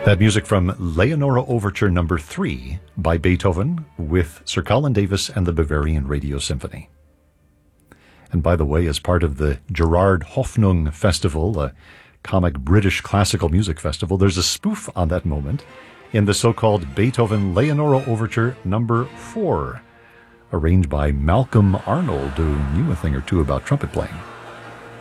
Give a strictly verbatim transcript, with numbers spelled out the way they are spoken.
That music from Leonora Overture Number Three by Beethoven with Sir Colin Davis and the Bavarian Radio Symphony. And by the way, as part of the Gerard Hoffnung Festival, a comic British classical music festival, there's a spoof on that moment in the so-called Beethoven Leonora Overture Number Four, arranged by Malcolm Arnold, who knew a thing or two about trumpet playing.